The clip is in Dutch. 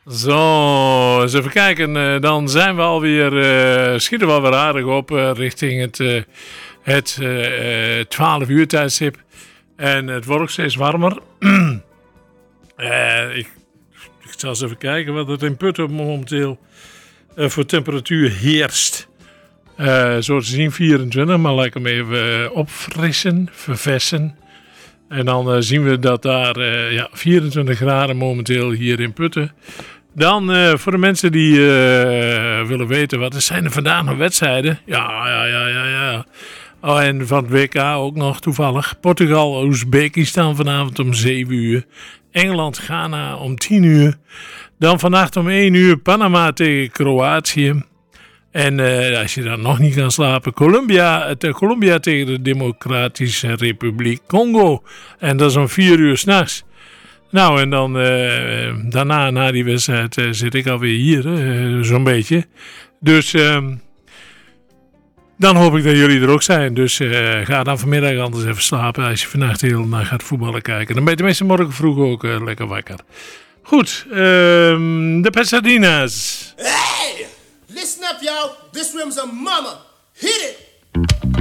Zo, eens even kijken. Dan zijn we alweer, schieten we alweer aardig op richting het 12 uur tijdstip. En het wordt ook steeds warmer. Ik zal eens even kijken wat het in Putten momenteel voor temperatuur heerst. Zo te zien 24, maar laat ik hem even opfrissen, verversen. En dan zien we dat daar 24 graden momenteel hier in Putten. Dan voor de mensen die willen weten wat er zijn er vandaag nog wedstrijden. Ja. Oh, en van het WK ook nog toevallig. Portugal, Oezbekistan vanavond om 7 uur. Engeland, Ghana om 10 uur. Dan vannacht om 1 uur Panama tegen Kroatië. En als je dan nog niet kan slapen, Colombia tegen de Democratische Republiek Congo. En dat is om 4 uur 's nachts. Nou, en dan daarna, na die wedstrijd, zit ik alweer hier, zo'n beetje. Dus dan hoop ik dat jullie er ook zijn. Dus ga dan vanmiddag anders even slapen als je vannacht de hele nacht gaat voetballen kijken. Dan ben je tenminste morgen vroeg ook lekker wakker. Goed, de Pasadena's. Hey! Listen up, y'all. This room's a mama. Hit it!